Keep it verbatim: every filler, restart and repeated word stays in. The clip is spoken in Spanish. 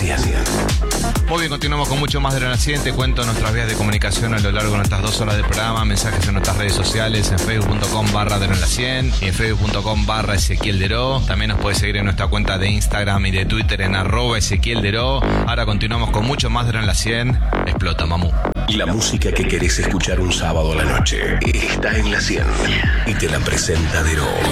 cien. Muy bien, continuamos con mucho más de la cien. Te cuento nuestras vías de comunicación a lo largo de nuestras dos horas de programa. Mensajes en nuestras redes sociales, en facebook punto com barra de la cien y en facebook punto com barra Ezequiel Deró. También nos puedes seguir en nuestra cuenta de Instagram y de Twitter en arroba Ezequiel Deró. Ahora continuamos con mucho más de la cien. Explota, mamú. La música que querés escuchar un sábado a la noche está en la cien y te la presenta Deró.